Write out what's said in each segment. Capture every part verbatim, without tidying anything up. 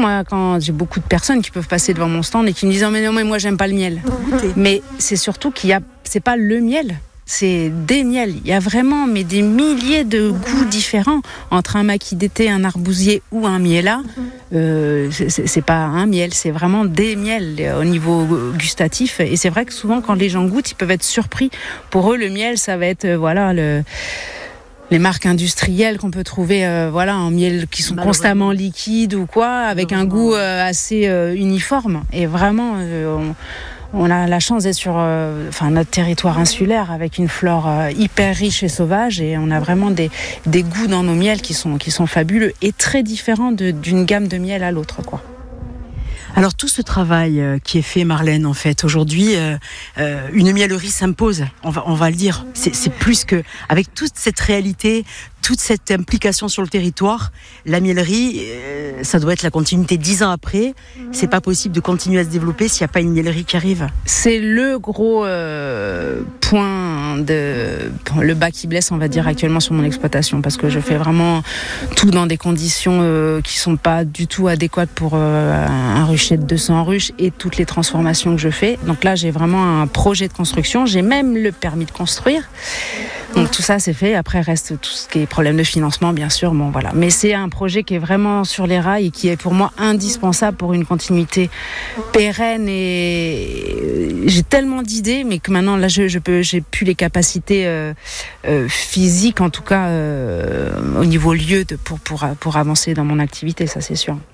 moi, quand j'ai beaucoup de personnes qui peuvent passer devant mon stand et qui me disent oh, mais non, mais moi j'aime pas le miel. Mais c'est surtout qu'il y a, c'est pas le miel. C'est des miels. Il y a vraiment mais des milliers de goûts différents entre un maquis d'été, un arbousier ou un miela. Euh, c'est, c'est pas un miel, c'est vraiment des miels au niveau gustatif. Et c'est vrai que souvent, quand les gens goûtent, ils peuvent être surpris. Pour eux, le miel, ça va être euh, voilà le. Les marques industrielles qu'on peut trouver euh, voilà, en miel qui sont constamment liquides ou quoi, avec un goût euh, assez euh, uniforme. Et vraiment, euh, on, on a la chance d'être sur euh, enfin, notre territoire insulaire avec une flore euh, hyper riche et sauvage. Et on a vraiment des, des goûts dans nos miels qui sont, qui sont fabuleux et très différents de, d'une gamme de miel à l'autre, quoi. Alors tout ce travail euh, qui est fait, Marlène, en fait, aujourd'hui, euh, euh, une miellerie s'impose. On va, on va le dire. C'est, c'est plus que avec toute cette réalité, toute cette implication sur le territoire, la miellerie, euh, ça doit être la continuité. Dix ans après, c'est pas possible de continuer à se développer s'il n'y a pas une miellerie qui arrive. C'est le gros euh, point de le bas qui blesse, on va dire, actuellement sur mon exploitation, parce que je fais vraiment tout dans des conditions euh, qui sont pas du tout adéquates pour euh, un rucher de deux cents ruches et toutes les transformations que je fais. Donc là, j'ai vraiment un projet de construction. J'ai même le permis de construire. Donc tout ça, c'est fait. Après, reste tout ce qui est problème de financement, bien sûr. Bon, voilà. Mais c'est un projet qui est vraiment sur les rails et qui est pour moi indispensable pour une continuité pérenne. Et j'ai tellement d'idées, mais que maintenant, là, je, je peux, j'ai plus les capacités euh, euh, physiques, en tout cas euh, au niveau lieu, de, pour, pour, pour avancer dans mon activité, ça c'est sûr.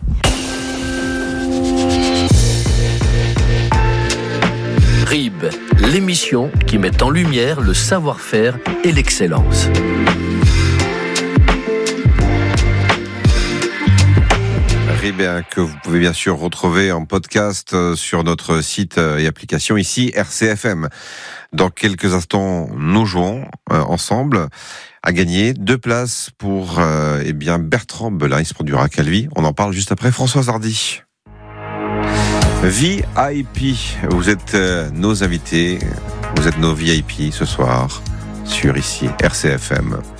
RIB, l'émission qui met en lumière le savoir-faire et l'excellence. RIB que vous pouvez bien sûr retrouver en podcast sur notre site et application ici R C F M. Dans quelques instants, nous jouons euh, ensemble à gagner deux places pour euh, eh bien Bertrand Belin. Il se produira à Calvi. On en parle juste après Françoise Hardy. V I P, vous êtes euh, nos invités, vous êtes nos V I P ce soir sur ici R C F M.